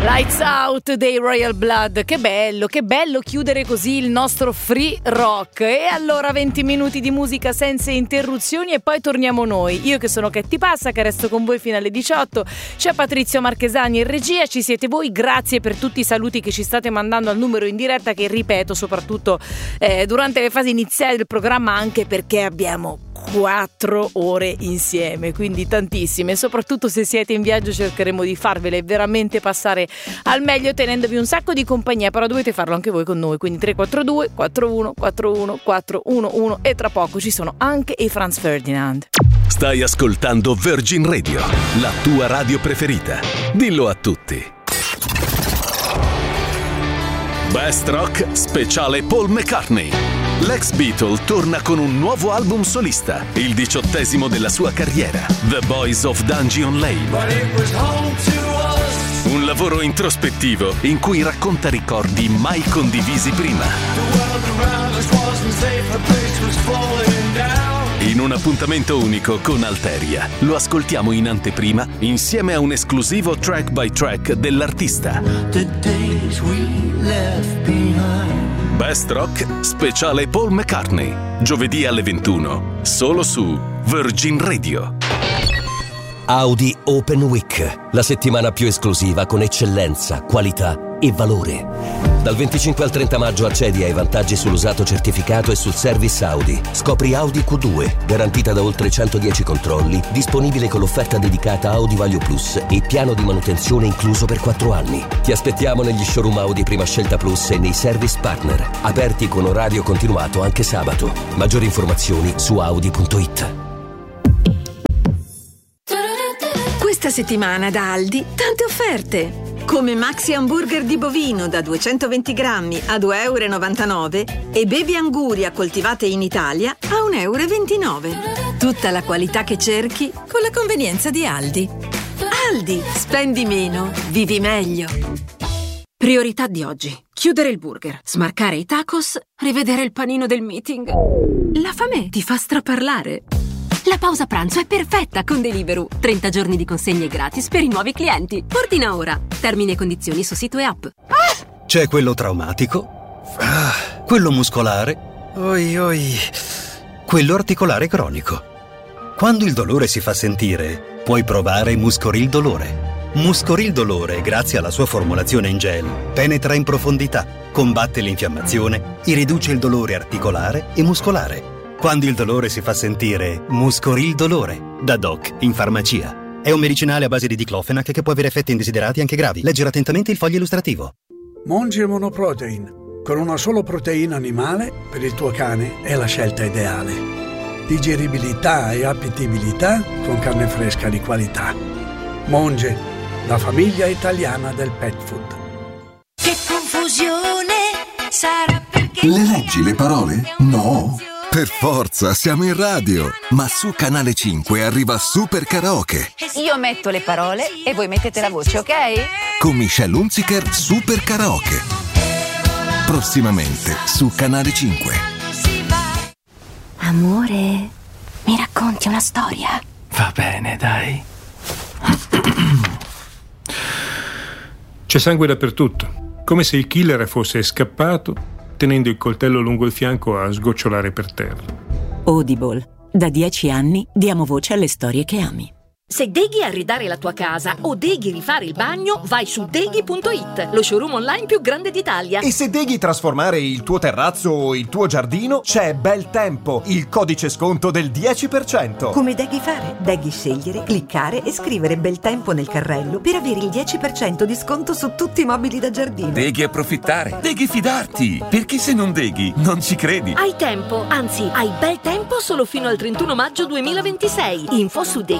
Lights Out dei Royal Blood, che bello chiudere così il nostro free rock. E allora 20 minuti di musica senza interruzioni e poi torniamo noi. Io che sono Ketty Passa, che resto con voi fino alle 18. C'è Patrizio Marchesani in regia, ci siete voi, grazie per tutti i saluti che ci state mandando al numero in diretta, che ripeto soprattutto durante le fasi iniziali del programma, anche perché abbiamo 4 ore insieme, quindi tantissime. Soprattutto se siete in viaggio cercheremo di farvele veramente passare al meglio, tenendovi un sacco di compagnia, però dovete farlo anche voi con noi, quindi 342 41 41 411 e tra poco ci sono anche i Franz Ferdinand. Stai ascoltando Virgin Radio, la tua radio preferita. Dillo a tutti. Best Rock speciale Paul McCartney. L'ex Beatle torna con un nuovo album solista, il 18° della sua carriera, The Boys of Dungeon Lane. Un lavoro introspettivo in cui racconta ricordi mai condivisi prima. In un appuntamento unico con Alteria, lo ascoltiamo in anteprima insieme a un esclusivo track by track dell'artista. The days we left behind. Best Rock speciale Paul McCartney, giovedì alle 21, solo su Virgin Radio. Audi Open Week, la settimana più esclusiva con eccellenza, qualità e valore. Dal 25 al 30 maggio accedi ai vantaggi sull'usato certificato e sul service Audi. Scopri Audi Q2, garantita da oltre 110 controlli, disponibile con l'offerta dedicata Audi Value Plus e piano di manutenzione incluso per 4 anni. Ti aspettiamo negli showroom Audi Prima Scelta Plus e nei service partner, aperti con orario continuato anche sabato. Maggiori informazioni su audi.it. Questa settimana da Aldi tante offerte. Come Maxi Hamburger di bovino da 220 grammi a €2,99 e Baby Anguria coltivate in Italia a €1,29. Tutta la qualità che cerchi con la convenienza di Aldi. Aldi, spendi meno, vivi meglio. Priorità di oggi: chiudere il burger, smarcare i tacos, rivedere il panino del meeting. La fame ti fa straparlare. La pausa pranzo è perfetta con Deliveroo. 30 giorni di consegne gratis per i nuovi clienti. Ordina ora. Termini e condizioni su sito e app. C'è quello traumatico, quello muscolare, quello articolare cronico. Quando il dolore si fa sentire, puoi provare Muscoril Dolore. Muscoril Dolore, grazie alla sua formulazione in gel, penetra in profondità, combatte l'infiammazione e riduce il dolore articolare e muscolare. Quando il dolore si fa sentire, Muscoril Dolore, da Doc in farmacia. È un medicinale a base di diclofenac che può avere effetti indesiderati anche gravi. Leggere attentamente il foglio illustrativo. Monge Monoprotein, con una solo proteina animale, per il tuo cane è la scelta ideale. Digeribilità e appetibilità con carne fresca di qualità. Monge, la famiglia italiana del pet food. Che confusione sarà perché... Le leggi le parole? No! Per forza, siamo in radio! Ma su Canale 5 arriva Super Karaoke. Io metto le parole e voi mettete la voce, ok? Con Michelle Hunziker, Super Karaoke. Prossimamente su Canale 5. Amore, mi racconti una storia? Va bene, dai. C'è sangue dappertutto, come se il killer fosse scappato tenendo il coltello lungo il fianco a sgocciolare per terra. Audible. Da 10 anni diamo voce alle storie che ami. Se deghi arredare la tua casa o deghi rifare il bagno, vai su deghi.it, lo showroom online più grande d'Italia. E se deghi trasformare il tuo terrazzo o il tuo giardino, c'è Bel Tempo, il codice sconto del 10%. Come deghi fare? Deghi scegliere, cliccare e scrivere Bel Tempo nel carrello per avere il 10% di sconto su tutti i mobili da giardino. Deghi approfittare, deghi fidarti, perché se non deghi non ci credi. Hai tempo, anzi hai bel tempo solo fino al 31 maggio 2026. Info su deghi.